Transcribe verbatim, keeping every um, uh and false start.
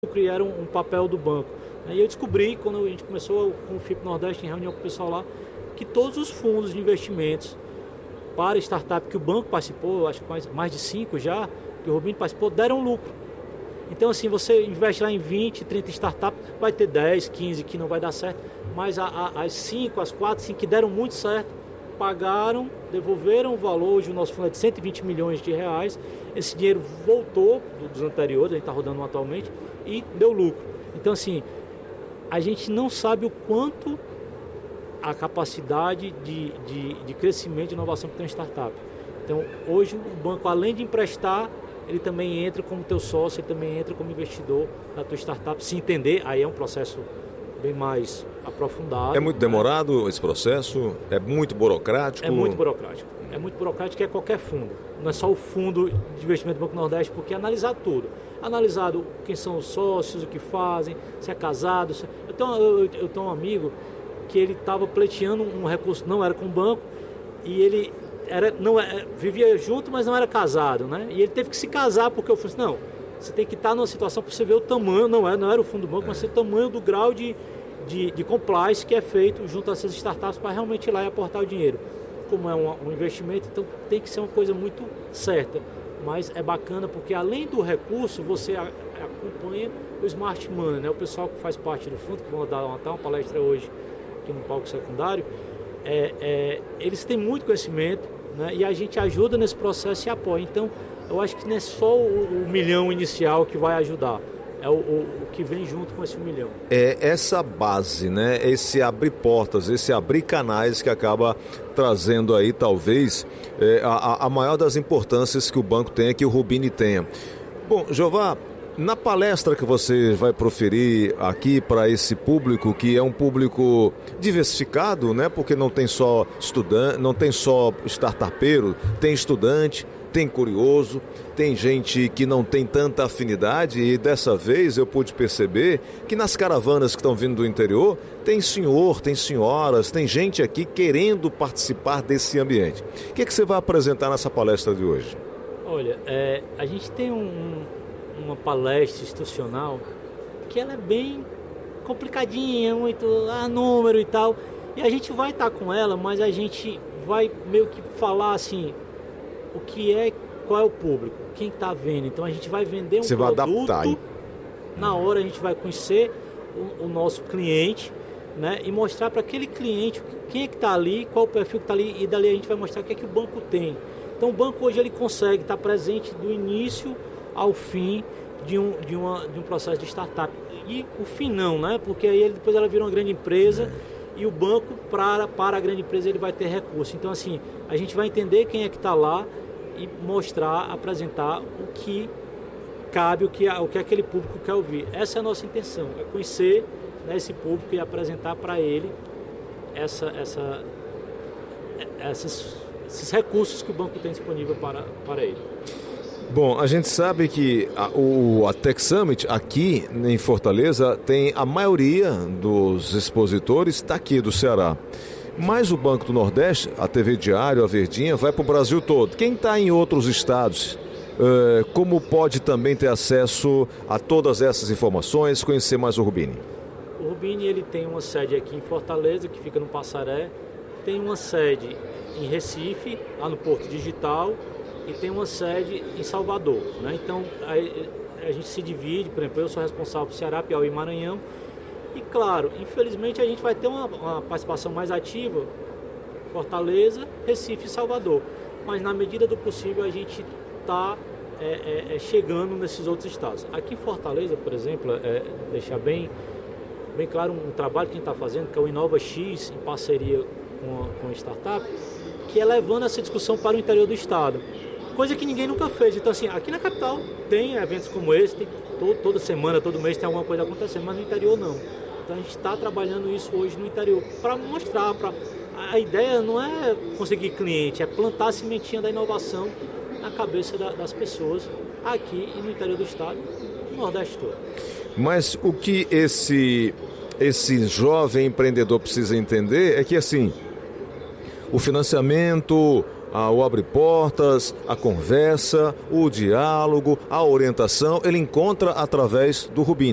e era um, um papel do banco. E eu descobri, quando a gente começou com o F I P Nordeste, em reunião com o pessoal lá, que todos os fundos de investimentos para startup que o banco participou, acho que mais, mais de cinco já, que o Rubini participou, deram lucro. Então, assim, você investe lá em vinte, trinta startups, vai ter dez, quinze que não vai dar certo, mas a, a, as cinco, as quatro, cinco que deram muito certo, pagaram, devolveram o valor. Hoje o nosso fundo é de cento e vinte milhões de reais, esse dinheiro voltou dos anteriores, a gente está rodando atualmente, e deu lucro. Então, assim, a gente não sabe o quanto a capacidade de, de, de crescimento e inovação que tem uma startup. Então, hoje o banco, além de emprestar, ele também entra como teu sócio, ele também entra como investidor na tua startup. Se entender, aí é um processo bem mais aprofundado. É muito demorado, né, esse processo? É muito burocrático? É muito burocrático. É muito burocrático, é qualquer fundo. Não é só o fundo de investimento do Banco Nordeste, porque é analisar tudo. Analisado quem são os sócios, o que fazem, se é casado. Se... Eu, tenho, eu, eu tenho um amigo que ele estava pleiteando um recurso, não era com o banco, e ele era, não, vivia junto, mas não era casado, né? E ele teve que se casar, porque eu falei assim, não, você tem que estar numa situação para você ver o tamanho, não era, não era o fundo do banco, é. mas o tamanho do grau de, de, de compliance que é feito junto a essas startups para realmente ir lá e aportar o dinheiro. Como é um, um investimento, então tem que ser uma coisa muito certa. Mas é bacana porque além do recurso, você a, acompanha o Smart Money, né? O pessoal que faz parte do fundo, que vão dar uma, uma palestra hoje aqui no palco secundário, é, é, eles têm muito conhecimento, né? E a gente ajuda nesse processo e apoia. Então, eu acho que não é só o, o milhão inicial que vai ajudar, é o, o, o que vem junto com esse milhão. É essa base, né? Esse abrir portas, esse abrir canais que acaba trazendo aí, talvez, é, a, a maior das importâncias que o banco tenha, que o Rubini tenha. Bom, Jeová, na palestra que você vai proferir aqui para esse público, que é um público diversificado, né? Porque não tem só estudante, não tem só startupeiro, tem estudante, tem curioso, tem gente que não tem tanta afinidade, e dessa vez eu pude perceber que nas caravanas que estão vindo do interior, tem senhor, tem senhoras, tem gente aqui querendo participar desse ambiente. O que é que você vai apresentar nessa palestra de hoje? Olha, é, a gente tem um, uma palestra institucional que ela é bem complicadinha, muito ah, número e tal, e a gente vai estar com ela, mas a gente vai meio que falar assim, o que é, qual é o público, quem está vendo. Então a gente vai vender um Você produto, vai adaptar, hein? Na hora a gente vai conhecer o, o nosso cliente, né, e mostrar para aquele cliente quem é que está ali, qual o perfil que está ali, e dali a gente vai mostrar o que é que o banco tem. Então o banco hoje ele consegue estar presente do início ao fim de um, de uma, de um processo de startup. E o fim não, né? Porque aí ele, depois ela vira uma grande empresa, é. E o banco, para, para a grande empresa, ele vai ter recurso. Então, assim, a gente vai entender quem é que está lá e mostrar, apresentar o que cabe, o que, o que aquele público quer ouvir. Essa é a nossa intenção, é conhecer, né, esse público e apresentar para ele essa, essa, essas, esses recursos que o banco tem disponível para, para ele. Bom, a gente sabe que a, o, a Tech Summit aqui em Fortaleza tem a maioria dos expositores está aqui do Ceará. Mas o Banco do Nordeste, a T V Diário, a Verdinha, vai para o Brasil todo. Quem está em outros estados, uh, como pode também ter acesso a todas essas informações, conhecer mais o Rubini? O Rubini ele tem uma sede aqui em Fortaleza, que fica no Passaré, tem uma sede em Recife, lá no Porto Digital, e tem uma sede em Salvador, né? Então a, a gente se divide, por exemplo, eu sou responsável por Ceará, Piauí e Maranhão, e claro, infelizmente a gente vai ter uma, uma participação mais ativa Fortaleza, Recife e Salvador, mas na medida do possível a gente está é, é, chegando nesses outros estados. Aqui em Fortaleza, por exemplo, é, deixar bem, bem claro um trabalho que a gente está fazendo, que é o Inova X, em parceria com a, com a startup, que é levando essa discussão para o interior do estado. Coisa que ninguém nunca fez. Então, assim, aqui na capital tem eventos como esse, tem todo, toda semana, todo mês tem alguma coisa acontecendo, mas no interior não. Então a gente está trabalhando isso hoje no interior para mostrar, pra... a ideia não é conseguir cliente, é plantar a sementinha da inovação na cabeça da, das pessoas aqui e no interior do estado, no Nordeste todo. Mas o que esse, esse jovem empreendedor precisa entender é que, assim, o financiamento, o abre portas, a conversa, o diálogo, a orientação, ele encontra através do Rubini.